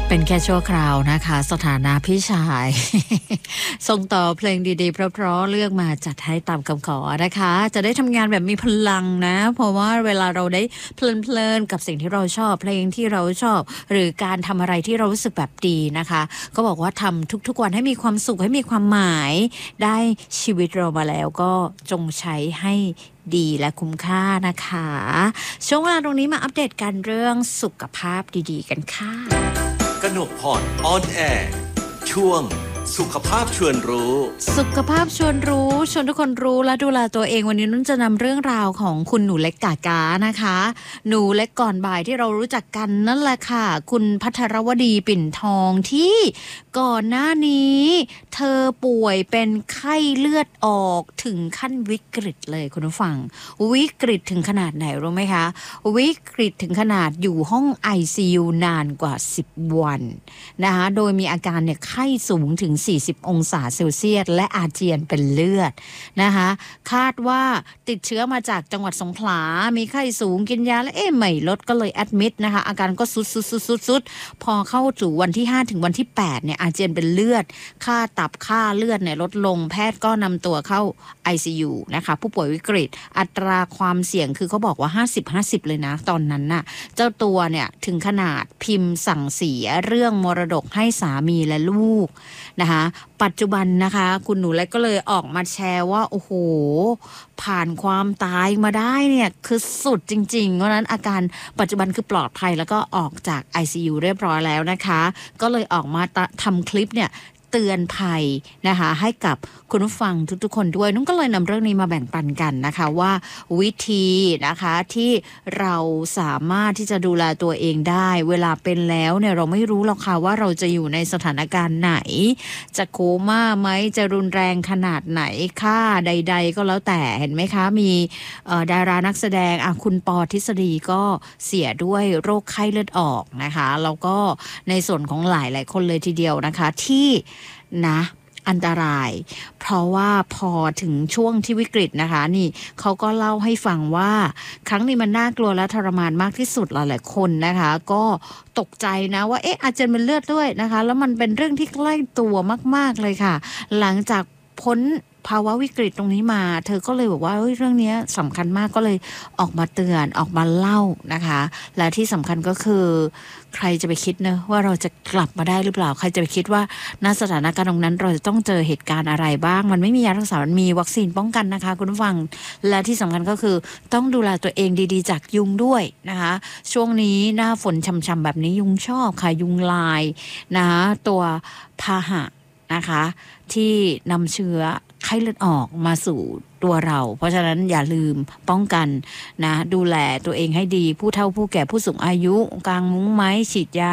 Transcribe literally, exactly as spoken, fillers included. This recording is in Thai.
เป็นแค่ชั่วคราวนะคะสถานะพี่ชาย ส่งต่อเพลงดีๆเพราะๆเลือกมาจัดให้ตามคำขอนะคะจะได้ทำงานแบบมีพลังนะเพราะว่าเวลาเราได้เพลินๆกับสิ่งที่เราชอบเพลงที่เราชอบหรือการทำอะไรที่เรารู้สึกแบบดีนะคะก็บอกว่าทำทุกๆวันให้มีความสุขให้มีความหมายได้ชีวิตเรามาแล้วก็จงใช้ให้ดีและคุ้มค่านะคะช่วงเวลาตรงนี้มาอัปเดตกันเรื่องสุขภาพดีๆกันค่ะกนกพรออนแอร์ช่วงสุขภาพชวนรู้สุขภาพชวนรู้ชวนทุกคนรู้และดูแลตัวเองวันนี้นุ่นจะนำเรื่องราวของคุณหนูเล็กกากานะคะหนูเล็กก่อนบ่ายที่เรารู้จักกันนั่นแหละค่ะคุณภัทรวดีปิ่นทองที่ก่อนหน้านี้เธอป่วยเป็นไข้เลือดออกถึงขั้นวิกฤตเลยคุณผู้ฟังวิกฤตถึงขนาดไหนรู้ไหมคะวิกฤตถึงขนาดอยู่ห้อง ไอ ซี ยู นานกว่าสิบวันนะคะโดยมีอาการเนี่ยไข้สูงถึงสี่สิบองศาเซลเซียสและอาเจียนเป็นเลือดนะคะคาดว่าติดเชื้อมาจากจังหวัดสงขลามีไข้สูงกินยาแล้วเอ๊ะไม่ลดก็เลยแอดมิดนะคะอาการก็สุดๆๆๆพอเข้าสู่วันที่ห้าถึงวันที่แปดเนี่ยอาเจียนเป็นเลือดค่าตับค่าเลือดเนี่ยลดลงแพทย์ก็นำตัวเข้า ไอ ซี ยู นะคะผู้ป่วยวิกฤตอัตราความเสี่ยงคือเขาบอกว่าห้าสิบ ห้าสิบเลยนะตอนนั้นน่ะเจ้าตัวเนี่ยถึงขนาดพิมพ์สั่งเสียเรื่องมรดกให้สามีและลูกนะคะปัจจุบันนะคะคุณหนูเล็กก็เลยออกมาแชร์ว่าโอ้โหผ่านความตายมาได้เนี่ยคือสุดจริงๆเพราะนั้นอาการปัจจุบันคือปลอดภัยแล้วก็ออกจาก ไอ ซี ยู เรียบร้อยแล้วนะคะก็เลยออกมาทำคลิปเนี่ยเตือนภัยนะคะให้กับคุณผู้ฟังทุกๆคนด้วยนุ่นก็เลยนำเรื่องนี้มาแบ่งปันกันนะคะว่าวิธีนะคะที่เราสามารถที่จะดูแลตัวเองได้เวลาเป็นแล้วเนี่ยเราไม่รู้หรอกค่ะว่าเราจะอยู่ในสถานการณ์ไหนจะโคม่าไหมจะรุนแรงขนาดไหนค่าใดๆก็แล้วแต่เห็นไหมคะมีดารานักแสดงอ่ะคุณปอทฤษฎีก็เสียด้วยโรคไข้เลือดออกนะคะแล้วก็ในส่วนของหลายๆคนเลยทีเดียวนะคะที่นะอันตรายเพราะว่าพอถึงช่วงที่วิกฤตนะคะนี่เขาก็เล่าให้ฟังว่าครั้งนี้มันน่ากลัวและทรมานมากที่สุดหลายๆคนนะคะก็ตกใจนะว่าเอ๊ะอาจจะเป็นเลือดด้วยนะคะแล้วมันเป็นเรื่องที่ใกล้ตัวมากๆเลยค่ะหลังจากพ้นภาวะวิกฤตตรงนี้มาเธอก็เลยบอกว่าเฮ้ยเรื่องนี้สำคัญมากก็เลยออกมาเตือนออกมาเล่านะคะและที่สำคัญก็คือใครจะไปคิดเนอะว่าเราจะกลับมาได้หรือเปล่าใครจะไปคิดว่าณสถานการณ์ตรงนั้นเราจะต้องเจอเหตุการณ์อะไรบ้างมันไม่มียารักษามันมีวัคซีนป้องกันนะคะคุณผู้ฟังและที่สำคัญก็คือต้องดูแลตัวเองดีๆจากยุงด้วยนะคะช่วงนี้หน้าฝนช่ำๆแบบนี้ยุงชอบค่ะยุงลายนะคะตัวพาหะนะคะที่นำเชื้อไข้เลือดออกมาสู่ตัวเราเพราะฉะนั้นอย่าลืมป้องกันนะดูแลตัวเองให้ดีผู้เฒ่าผู้แก่ผู้สูงอายุกางมุ้งไม้ฉีดยา